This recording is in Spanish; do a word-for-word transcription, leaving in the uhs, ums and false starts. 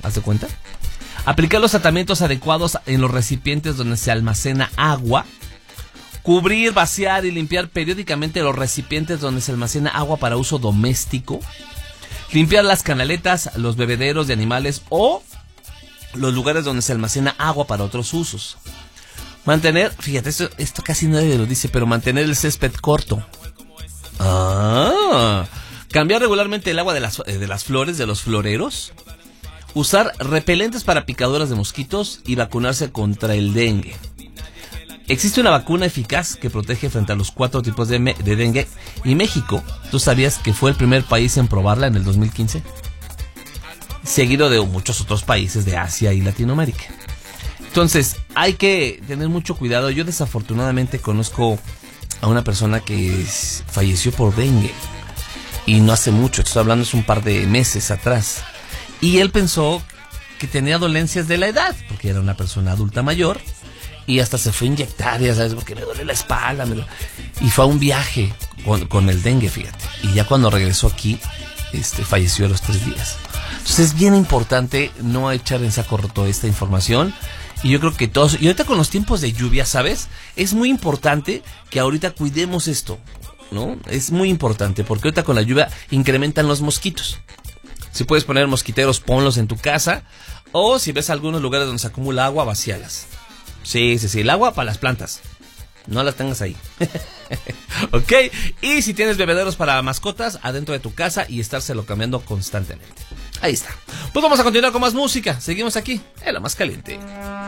¿Haz de cuenta? Aplicar los tratamientos adecuados en los recipientes donde se almacena agua. Cubrir, vaciar y limpiar periódicamente los recipientes donde se almacena agua para uso doméstico. Limpiar las canaletas, los bebederos de animales o los lugares donde se almacena agua para otros usos. Mantener, fíjate, esto, esto casi nadie lo dice, pero mantener el césped corto. Ah, cambiar regularmente el agua de las, de las flores, de los floreros. Usar repelentes para picaduras de mosquitos y vacunarse contra el dengue. Existe una vacuna eficaz que protege frente a los cuatro tipos de, me- de dengue. Y México, ¿tú sabías que fue el primer país en probarla en el dos mil quince? Seguido de muchos otros países de Asia y Latinoamérica. Entonces, hay que tener mucho cuidado. Yo desafortunadamente conozco a una persona que falleció por dengue. Y no hace mucho, estoy hablando es un par de meses atrás. Y él pensó que tenía dolencias de la edad, porque era una persona adulta mayor. Y hasta se fue a inyectar, ya sabes, porque me duele la espalda. Me duele. Y fue a un viaje con, con el dengue, fíjate. Y ya cuando regresó aquí, este, falleció a los tres días. Entonces es bien importante no echar en saco roto esta información. Y yo creo que todos, y ahorita con los tiempos de lluvia, ¿sabes? Es muy importante que ahorita cuidemos esto, ¿no? Es muy importante, porque ahorita con la lluvia incrementan los mosquitos. Si puedes poner mosquiteros, ponlos en tu casa. O si ves algunos lugares donde se acumula agua, vacíalas. Sí, sí, sí, el agua para las plantas. No las tengas ahí. Ok, y si tienes bebederos para mascotas, adentro de tu casa y estárselo cambiando constantemente. Ahí está. Pues vamos a continuar con más música. Seguimos aquí, en La Más Caliente.